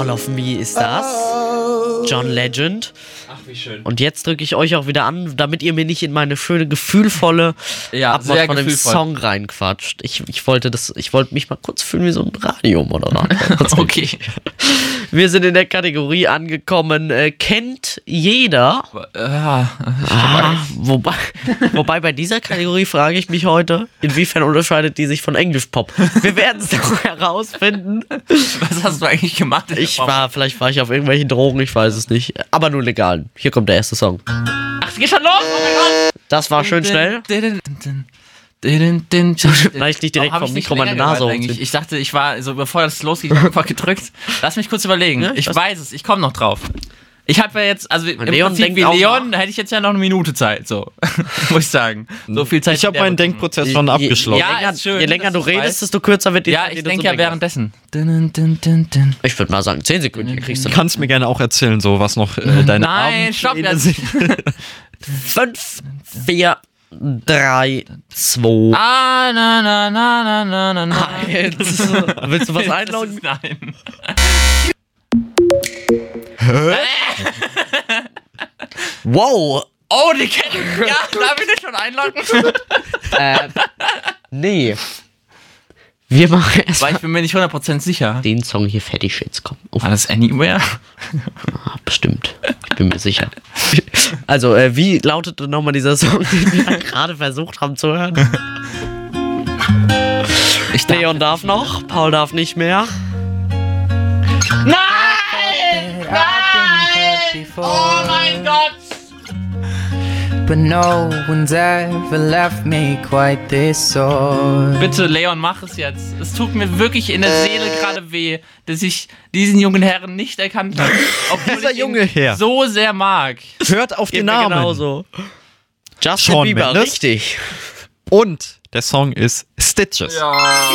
All of Me ist das. John Legend. Ach, wie schön. Und jetzt drücke ich euch auch wieder an, damit ihr mir nicht in meine schöne, gefühlvolle Abmod von dem Song reinquatscht. Ich wollte mich mal kurz fühlen wie so ein Radiomoderator. Okay. Wir sind in der Kategorie angekommen, kennt jeder. Wobei bei dieser Kategorie frage ich mich heute, inwiefern unterscheidet die sich von Englisch-Pop? Wir werden es noch herausfinden. Was hast du eigentlich gemacht? Vielleicht war ich auf irgendwelchen Drogen, ich weiß es nicht. Aber nur legal. Hier kommt der erste Song. Ach, es geht schon los! Oh mein Gott! Das war schön schnell. Vielleicht nicht direkt vom Mikro meine Nase hochziehen. Ich dachte, ich war so, bevor das losgeht, einfach gedrückt. Lass mich kurz überlegen. Ja, ich weiß es, ich komme noch drauf. Ich habe ja jetzt, also im Prinzip wie Leon, hätte ich jetzt ja noch eine Minute Zeit, so, muss ich sagen. So viel Zeit. Ich habe meinen Denkprozess schon abgeschlossen. Je länger du redest, desto kürzer wird die Zeit. Ja, ich denke ja währenddessen. Ich würde mal sagen, 10 Sekunden kriegst du. Du kannst mir gerne auch erzählen, so was noch deine Nein, stopp jetzt. 5, 4, 3, 2. Willst du was einloggen? Nein. Wow. Oh, die kennen. Ja, darf ich dich schon einloggen? Nee. Wir machen erst Weil ich bin mir nicht 100% sicher. Den Song hier fertig jetzt kommen. War das Anywhere? Bestimmt. Ich bin mir sicher. Also, wie lautete nochmal dieser Song, den wir gerade versucht haben zu hören? Leon darf noch, Paul darf nicht mehr. Nein! Nein! Oh mein Gott! But no one's ever left me quite this sore. Bitte, Leon, mach es jetzt. Es tut mir wirklich in der Seele gerade weh, dass ich diesen jungen Herrn nicht erkannt habe. Obwohl Dieser ich junge ihn Herr. so sehr mag. Hört auf den Namen. Genauso. Justin Shawn Bieber, Mendes. richtig. Und der Song ist Stitches. Ja.